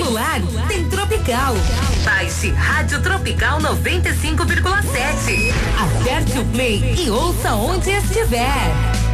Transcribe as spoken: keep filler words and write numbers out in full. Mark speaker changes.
Speaker 1: celular, tem Tropical. Baixe Rádio Tropical noventa e cinco vírgula sete. Aperte o play e ouça onde estiver.